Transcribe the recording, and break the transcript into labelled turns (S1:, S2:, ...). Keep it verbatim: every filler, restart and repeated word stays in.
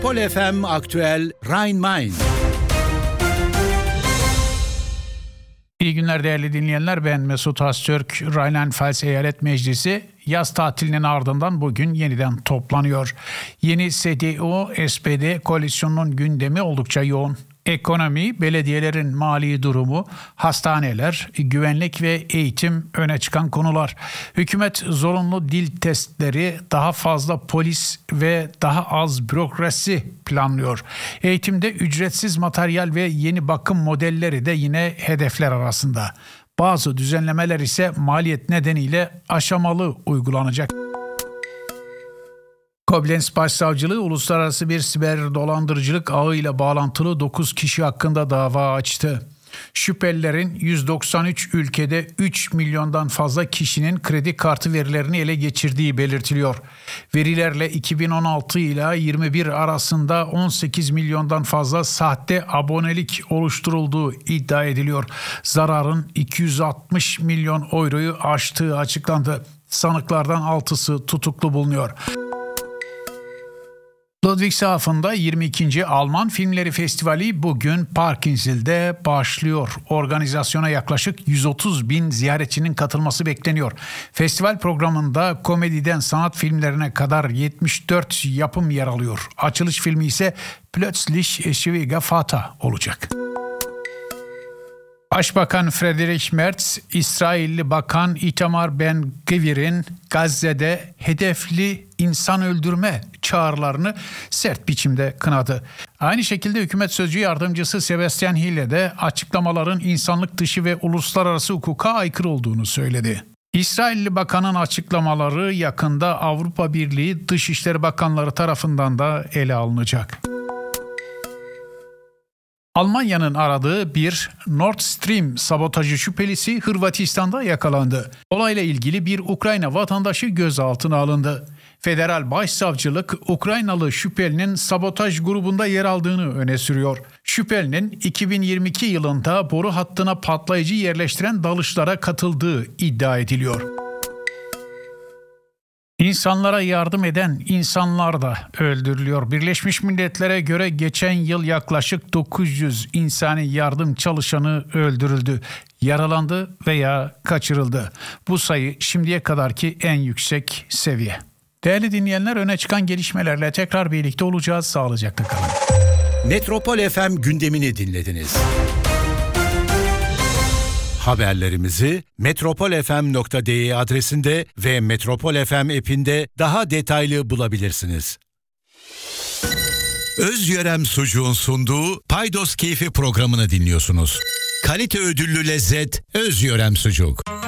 S1: Metropol F M Aktüel Rhein-Main.
S2: İyi günler değerli dinleyenler, ben Mesut Öztürk. Rheinland-Pfalz Eyalet Meclisi yaz tatilinin ardından bugün yeniden toplanıyor. Yeni C D U S P D koalisyonunun gündemi oldukça yoğun. Ekonomi, belediyelerin mali durumu, hastaneler, güvenlik ve eğitim öne çıkan konular. Hükümet zorunlu dil testleri, daha fazla polis ve daha az bürokrasi planlıyor. Eğitimde ücretsiz materyal ve yeni bakım modelleri de yine hedefler arasında. Bazı düzenlemeler ise maliyet nedeniyle aşamalı uygulanacak. Koblenz Başsavcılığı uluslararası bir siber dolandırıcılık ağıyla bağlantılı dokuz kişi hakkında dava açtı. Şüphelilerin yüz doksan üç ülkede üç milyondan fazla kişinin kredi kartı verilerini ele geçirdiği belirtiliyor. Verilerle iki bin on altı ile yirmi bir arasında on sekiz milyondan fazla sahte abonelik oluşturulduğu iddia ediliyor. Zararın iki yüz altmış milyon euroyu aştığı açıklandı. Sanıklardan altısı tutuklu bulunuyor. Ludwigshafen'da yirmi ikinci Alman Filmleri Festivali bugün Parkinsel'de başlıyor. Organizasyona yaklaşık yüz otuz bin ziyaretçinin katılması bekleniyor. Festival programında komediden sanat filmlerine kadar yetmiş dört yapım yer alıyor. Açılış filmi ise Plötzlich Schwieger Vater olacak. Başbakan Friedrich Merz, İsrailli Bakan Itamar Ben-Gvir'in Gazze'de hedefli insan öldürme çağrılarını sert biçimde kınadı. Aynı şekilde hükümet sözcü yardımcısı Sebastian Hille de açıklamaların insanlık dışı ve uluslararası hukuka aykırı olduğunu söyledi. İsrailli Bakan'ın açıklamaları yakında Avrupa Birliği Dışişleri Bakanları tarafından da ele alınacak. Almanya'nın aradığı bir Nord Stream sabotajı şüphelisi Hırvatistan'da yakalandı. Olayla ilgili bir Ukrayna vatandaşı gözaltına alındı. Federal Başsavcılık Ukraynalı şüphelinin sabotaj grubunda yer aldığını öne sürüyor. Şüphelinin iki bin yirmi iki yılında boru hattına patlayıcı yerleştiren dalışlara katıldığı iddia ediliyor. İnsanlara yardım eden insanlar da öldürülüyor. Birleşmiş Milletler'e göre geçen yıl yaklaşık dokuz yüz insani yardım çalışanı öldürüldü, yaralandı veya kaçırıldı. Bu sayı şimdiye kadarki en yüksek seviye. Değerli dinleyenler, öne çıkan gelişmelerle tekrar birlikte olacağız. Sağlıcakla kalın.
S1: Metropol F M gündemini dinlediniz. Haberlerimizi metropol f m nokta d e adresinde ve Metropol F M app'inde daha detaylı bulabilirsiniz. Özyörem Sucuğun sunduğu Paydos Keyfi programını dinliyorsunuz. Kalite ödüllü lezzet Özyörem Sucuk.